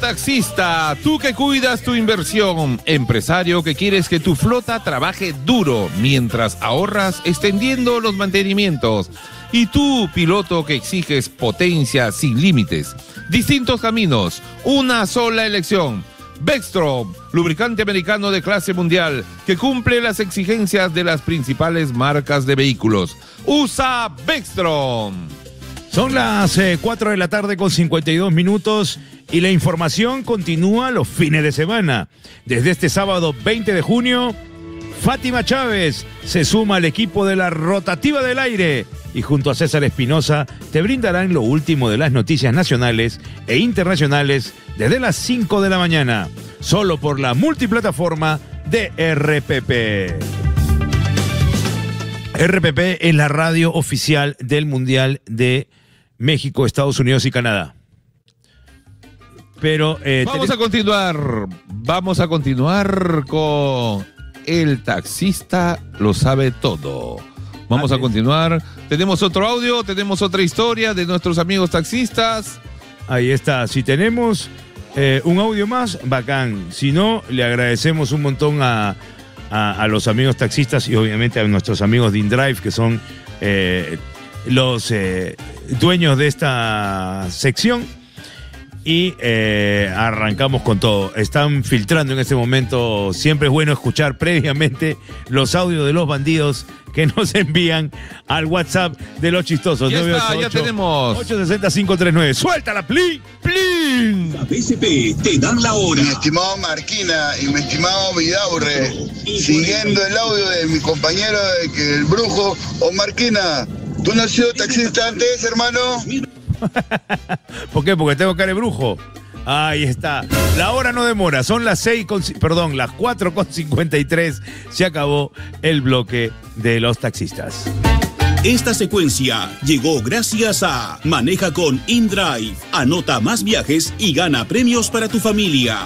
taxista, tú que cuidas tu inversión, empresario que quieres que tu flota trabaje duro mientras ahorras extendiendo los mantenimientos, y tú, piloto que exiges potencia sin límites, distintos caminos, una sola elección. Bextrom, lubricante americano de clase mundial que cumple las exigencias de las principales marcas de vehículos. Usa Bextrom. Son las 4 de la tarde con 52 minutos y la información continúa los fines de semana. Desde este sábado 20 de junio, Fátima Chávez se suma al equipo de la Rotativa del Aire y junto a César Espinosa te brindarán lo último de las noticias nacionales e internacionales desde las 5 de la mañana, solo por la multiplataforma de RPP. RPP es la radio oficial del Mundial de México, Estados Unidos y Canadá. Pero vamos a continuar con El Taxista Lo Sabe Todo. Vamos a continuar. Tenemos otro audio, tenemos otra historia de nuestros amigos taxistas. Ahí está. Si tenemos un audio más, bacán. Si no, le agradecemos un montón a los amigos taxistas y obviamente a nuestros amigos de InDrive, que son los dueños de esta sección. Y arrancamos con todo. Están filtrando en este momento. Siempre es bueno escuchar previamente los audios de los bandidos que nos envían al WhatsApp de los chistosos. Ya está, ya tenemos 860-539. ¡Suéltala, plin! ¡Plin! La PSP te dan la hora. Mi estimado Marquina y mi estimado Vidaurre, siguiendo el audio de mi compañero el brujo. O Marquina, ¿tú no has sido taxista antes, hermano? ¿Por qué? Porque tengo cara de brujo. Ahí está. La hora no demora. Son las 4:53. Se acabó el bloque de los taxistas. Esta secuencia llegó gracias a Maneja con InDrive. Anota más viajes y gana premios para tu familia.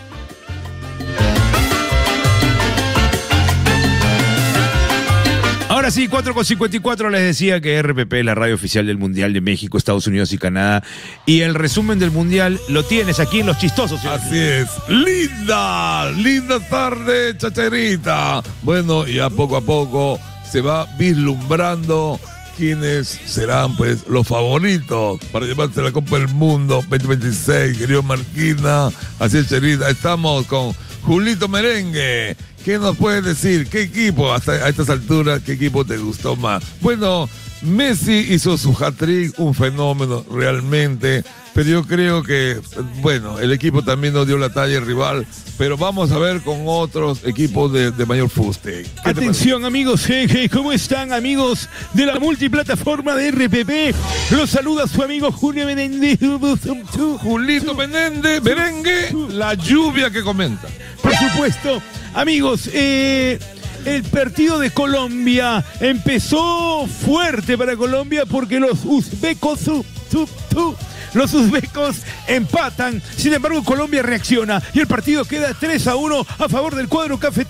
Ahora sí, 4:54, les decía que RPP es la radio oficial del Mundial de México, Estados Unidos y Canadá. Y el resumen del Mundial lo tienes aquí en Los Chistosos. ¿Sí? Así es. Linda tarde, chacharita. Bueno, ya poco a poco se va vislumbrando quiénes serán pues los favoritos para llevarse la Copa del Mundo 2026, querido Marquina. Así es, Cherita. Estamos con Julito Merengue. ¿Qué nos puedes decir? ¿Qué equipo, hasta a estas alturas, qué equipo te gustó más? Bueno, Messi hizo su hat-trick, un fenómeno realmente, pero yo creo que, bueno, el equipo también nos dio la talla rival, pero vamos a ver con otros equipos de mayor fuste. Atención, amigos, ¿cómo están, amigos de la multiplataforma de RPP? Los saluda su amigo Julio Menéndez. Julito Menéndez, Merengue, la lluvia que comenta. Por supuesto. Amigos, el partido de Colombia empezó fuerte para Colombia porque los uzbecos empatan. Sin embargo, Colombia reacciona y el partido queda 3-1 a favor del cuadro cafetero.